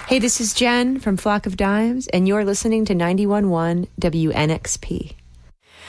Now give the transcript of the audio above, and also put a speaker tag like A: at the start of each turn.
A: Hey, this is Jen from Flock of Dimes, and you're listening to 91.1 WNXP.